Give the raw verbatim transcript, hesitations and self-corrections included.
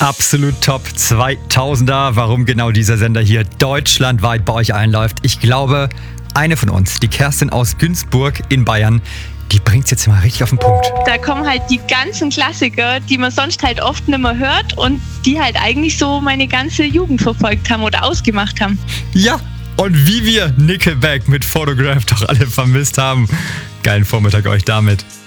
Absolut top zweitausender. Warum genau dieser Sender hier deutschlandweit bei euch einläuft? Ich glaube, eine von uns, die Kerstin aus Günzburg in Bayern, die bringt's jetzt mal richtig auf den Punkt. Da kommen halt die ganzen Klassiker, die man sonst halt oft nicht mehr hört und die halt eigentlich so meine ganze Jugend verfolgt haben oder ausgemacht haben. Ja, und wie wir Nickelback mit Photograph doch alle vermisst haben. Geilen Vormittag euch damit.